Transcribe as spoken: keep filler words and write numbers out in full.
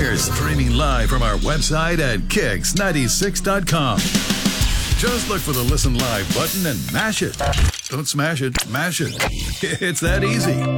We're streaming live from our website at kicks ninety-six dot com. Just look for the Listen Live button and mash it. Don't smash it, mash it. It's that easy.